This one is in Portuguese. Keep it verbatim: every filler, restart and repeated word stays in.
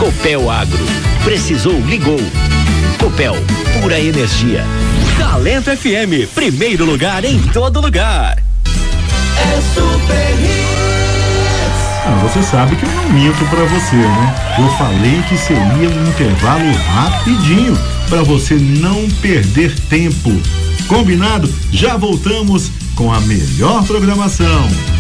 Copel Agro. Precisou, ligou. Copel, pura energia. Talento F M, primeiro lugar em todo lugar. É Super Hits. Ah, você sabe que eu não minto pra você, né? Eu falei que seria um intervalo rapidinho pra você não perder tempo. Combinado? Já voltamos com a melhor programação.